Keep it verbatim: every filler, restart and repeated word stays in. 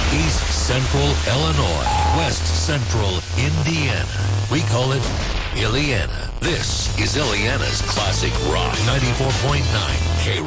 East Central Illinois, West Central Indiana. We call it Illiana. This is Illiana's Classic Rock ninety-four point nine K